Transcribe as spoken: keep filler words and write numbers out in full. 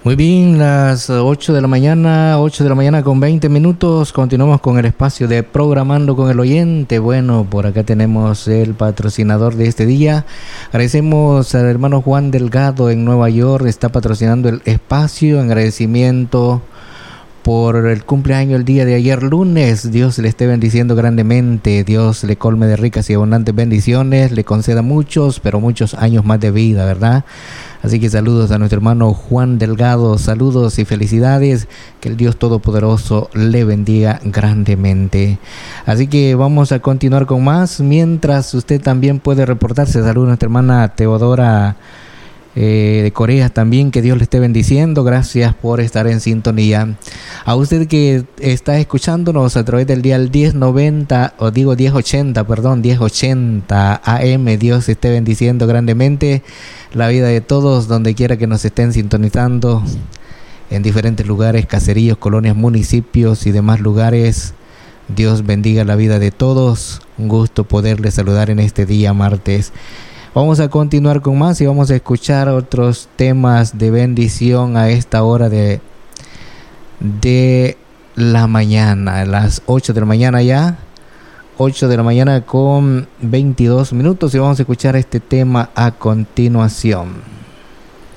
Muy bien, las ocho de la mañana, ocho de la mañana con veinte minutos. Continuamos con el espacio de Programando con el Oyente. Bueno, por acá tenemos el patrocinador de este día. Agradecemos al hermano Juan Delgado en Nueva York. Está patrocinando el espacio en agradecimiento por el cumpleaños el día de ayer lunes. Dios le esté bendiciendo grandemente. Dios le colme de ricas y abundantes bendiciones. Le conceda muchos, pero muchos años más de vida, ¿verdad? Así que saludos a nuestro hermano Juan Delgado, saludos y felicidades, que el Dios Todopoderoso le bendiga grandemente. Así que vamos a continuar con más, mientras usted también puede reportarse. Saludos a nuestra hermana Teodora eh, de Corea también, que Dios le esté bendiciendo, gracias por estar en sintonía. A usted que está escuchándonos a través del dial diez noventa, o digo diez ochenta, perdón, diez ochenta A M, Dios esté bendiciendo grandemente la vida de todos, donde quiera que nos estén sintonizando, en diferentes lugares, caseríos, colonias, municipios y demás lugares. Dios bendiga la vida de todos. Un gusto poderles saludar en este día martes. Vamos a continuar con más y vamos a escuchar otros temas de bendición a esta hora de, de la mañana, a las ocho de la mañana ya. ocho de la mañana con veintidós minutos, y vamos a escuchar este tema a continuación.